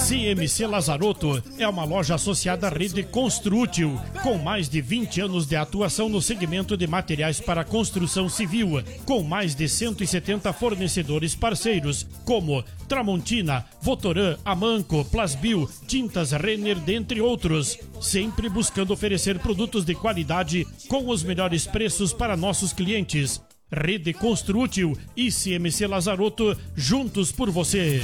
CMC Lazarotto é uma loja associada à rede Construtil, com mais de 20 anos de atuação no segmento de materiais para construção civil, com mais de 170 fornecedores parceiros, como Tramontina, Votoran, Amanco, Plasbil, Tintas Renner, dentre outros, sempre buscando oferecer produtos de qualidade com os melhores preços para nossos clientes. Rede Construtil e CMC Lazarotto, juntos por você.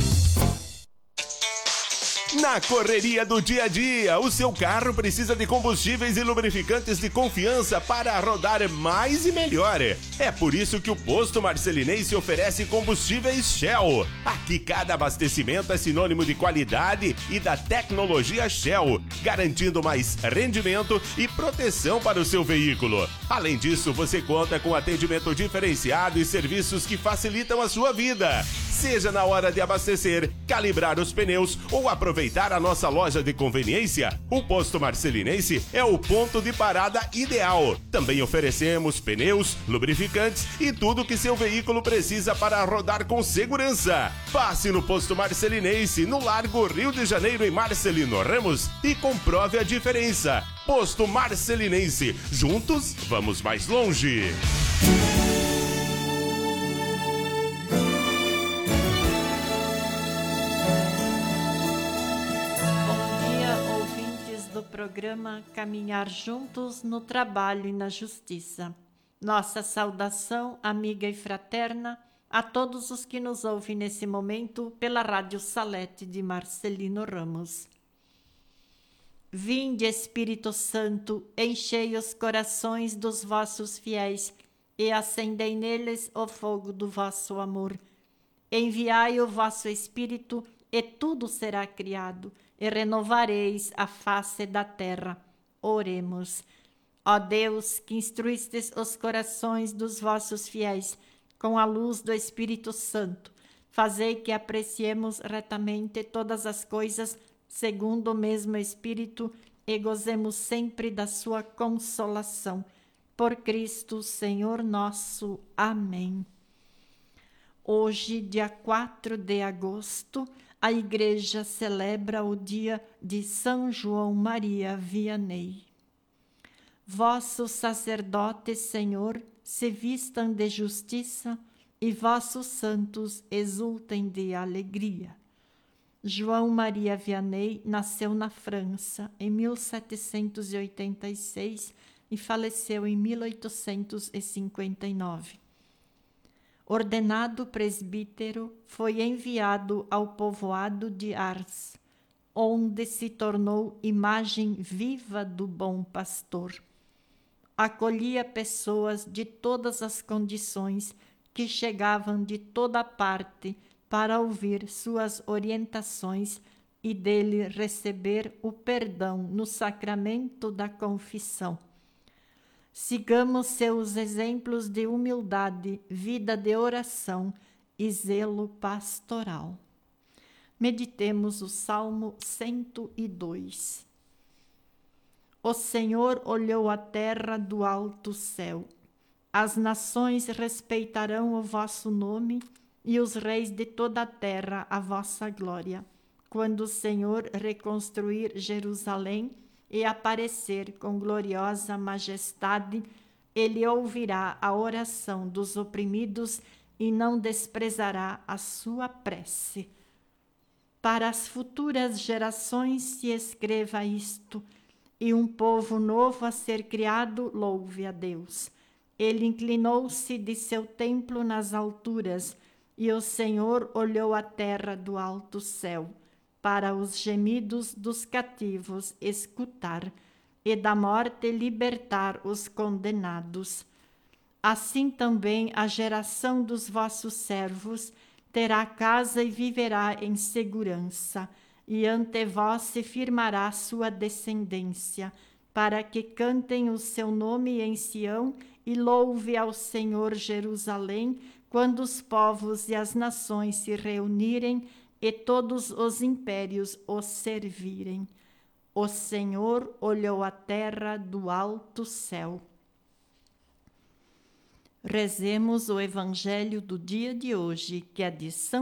Na correria do dia a dia, o seu carro precisa de combustíveis e lubrificantes de confiança para rodar mais e melhor. É por isso que o Posto Marcelinense oferece combustíveis Shell. Aqui cada abastecimento é sinônimo de qualidade e da tecnologia Shell, garantindo mais rendimento e proteção para o seu veículo. Além disso, você conta com atendimento diferenciado e serviços que facilitam a sua vida. Seja na hora de abastecer, calibrar os pneus ou aproveitar a nossa loja de conveniência, o Posto Marcelinense é o ponto de parada ideal. Também oferecemos pneus, lubrificantes e tudo que seu veículo precisa para rodar com segurança. Passe no Posto Marcelinense, no Largo Rio de Janeiro, em Marcelino Ramos, e comprove a diferença. Posto Marcelinense, juntos vamos mais longe. Programa Caminhar Juntos no Trabalho e na Justiça. Nossa saudação amiga e fraterna a todos os que nos ouvem nesse momento pela Rádio Salete de Marcelino Ramos. Vinde, Espírito Santo, enchei os corações dos vossos fiéis e acendei neles o fogo do vosso amor. Enviai o vosso Espírito e tudo será criado, e renovareis a face da terra. Oremos. Ó Deus, que instruístes os corações dos vossos fiéis com a luz do Espírito Santo, fazei que apreciemos retamente todas as coisas segundo o mesmo Espírito e gozemos sempre da sua consolação. Por Cristo, Senhor nosso. Amém. Hoje, dia 4 de agosto, a Igreja celebra o dia de São João Maria Vianney. Vossos sacerdotes, Senhor, se vistam de justiça e vossos santos exultem de alegria. João Maria Vianney nasceu na França em 1786 e faleceu em 1859. Ordenado presbítero, foi enviado ao povoado de Ars, onde se tornou imagem viva do bom pastor. Acolhia pessoas de todas as condições que chegavam de toda parte para ouvir suas orientações e dele receber o perdão no sacramento da confissão. Sigamos seus exemplos de humildade, vida de oração e zelo pastoral. Meditemos o Salmo 102. O Senhor olhou a terra do alto céu. As nações respeitarão o vosso nome e os reis de toda a terra a vossa glória, quando o Senhor reconstruir Jerusalém e aparecer com gloriosa majestade, ele ouvirá a oração dos oprimidos e não desprezará a sua prece. Para as futuras gerações se escreva isto, e um povo novo a ser criado louve a Deus. Ele inclinou-se de seu templo nas alturas, e o Senhor olhou a terra do alto céu, para os gemidos dos cativos escutar, e da morte libertar os condenados. Assim também a geração dos vossos servos terá casa e viverá em segurança, e ante vós se firmará sua descendência, para que cantem o seu nome em Sião e louve ao Senhor Jerusalém, quando os povos e as nações se reunirem e todos os impérios os servirem. O Senhor olhou a terra do alto céu. Rezemos o Evangelho do dia de hoje, que é de São